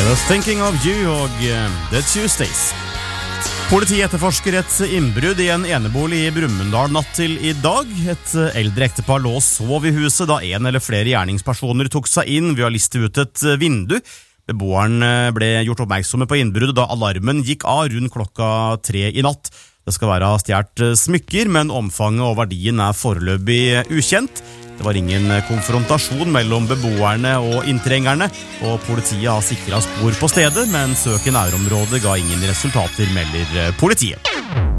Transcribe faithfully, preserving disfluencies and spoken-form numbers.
was thinking of you og The Tuesdays. Politiet etterforsker et innbrudd i en enebolig i Brumunddal natt til i dag. Et eldre ektepar lå og sov i huset da en eller flere gjerningspersoner tok seg inn ved å liste ut et vindu. Beboeren ble gjort oppmerksomme på innbruddet da alarmen gikk av rundt klokka tre i natt. Det skal være stjert smykker, men omfanget og verdien er foreløpig ukjent. Det var ingen konfrontasjon mellom beboerne og inntrengerne, og politiet har sikret spor på stedet, men søk i nærområdet ga ingen resultater, melder politiet.